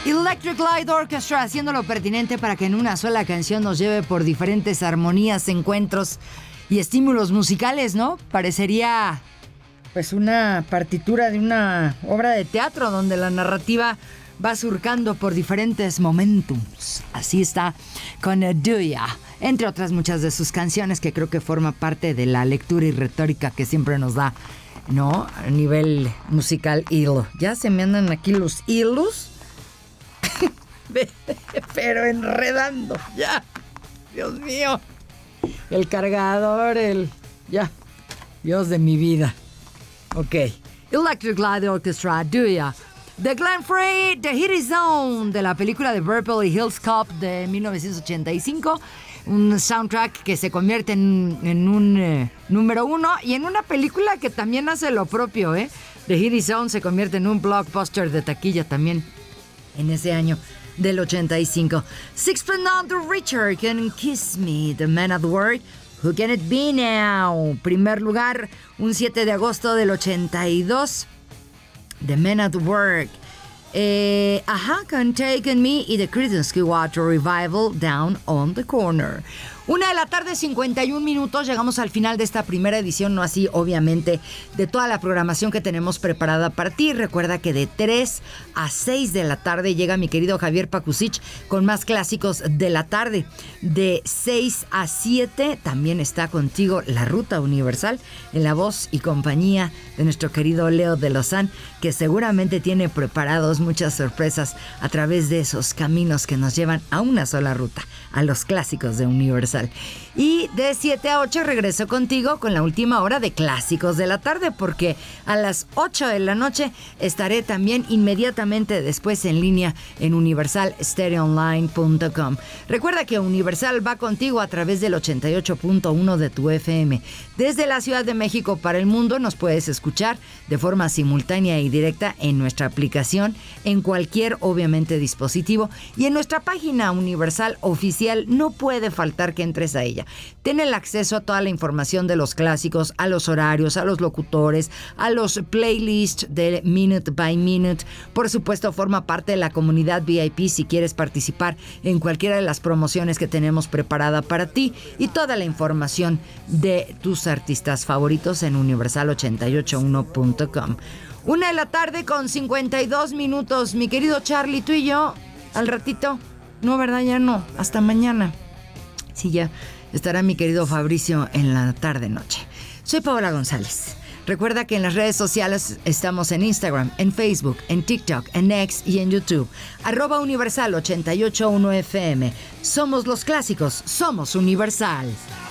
Electric Light Orchestra haciendo lo pertinente para que en una sola canción nos lleve por diferentes armonías, encuentros y estímulos musicales, ¿no? Parecería pues una partitura de una obra de teatro donde la narrativa va surcando por diferentes momentums. Así está con Do Ya, entre otras muchas de sus canciones que creo que forma parte de la lectura y retórica que siempre nos da, ¿no? A nivel musical hilo. Ya se me andan aquí los hilos. Pero enredando, ya. Dios mío. El cargador, ya. Dios de mi vida. Ok. Electric Light Orchestra, Do Ya. The Glenn Frey, The Hit Is On, de la película de Beverly Hills Cop de 1985. Un soundtrack que se convierte en un número uno y en una película que también hace lo propio, ¿eh? The Hit Is On se convierte en un blockbuster de taquilla también en ese año del 85. Sixpence None the Richer, Can Kiss Me, The Man at Work, Who Can It Be Now? Primer lugar, un 7 de agosto del 82. The Men at Work. Can Take Me y The Creedence Clearwater Revival, Down on the Corner. 1:51 p.m. Llegamos al final de esta primera edición, no así obviamente de toda la programación que tenemos preparada para ti. Recuerda que de 3 a 6 de la tarde llega mi querido Javier Pakusich con más clásicos de la tarde. De 6 a 7 también está contigo La Ruta Universal en la voz y compañía de nuestro querido Leo de Lozán, que seguramente tiene preparados muchas sorpresas a través de esos caminos que nos llevan a una sola ruta, a los clásicos de Universal. Y de 7 a 8 regreso contigo con la última hora de Clásicos de la Tarde, porque a las 8 de la noche estaré también inmediatamente después en línea en universalstereoonline.com. Recuerda que Universal va contigo a través del 88.1 de tu FM. Desde la Ciudad de México para el mundo nos puedes escuchar de forma simultánea y directa en nuestra aplicación, en cualquier obviamente dispositivo, y en nuestra página Universal oficial. No puede faltar que entres a ella. Ten el acceso a toda la información de los clásicos, a los horarios, a los locutores, a los playlists de Minute by Minute. Por supuesto, forma parte de la comunidad VIP si quieres participar en cualquiera de las promociones que tenemos preparada para ti, y toda la información de tus artistas favoritos en universal881.com. 1:52 p.m, mi querido Charlie, tú y yo, al ratito. No, ¿verdad? Ya no. Hasta mañana. Sí, ya estará mi querido Fabricio en la tarde-noche. Soy Paola González. Recuerda que en las redes sociales estamos en Instagram, en Facebook, en TikTok, en X y en YouTube. @Universal881FM. Somos los clásicos, somos Universal.